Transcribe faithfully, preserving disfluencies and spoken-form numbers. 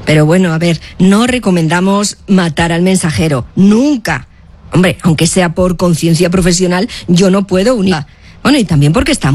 Pero bueno, a ver, no recomendamos matar al mensajero, nunca. Hombre, aunque sea por conciencia profesional, yo no puedo unir. Bueno, y también porque está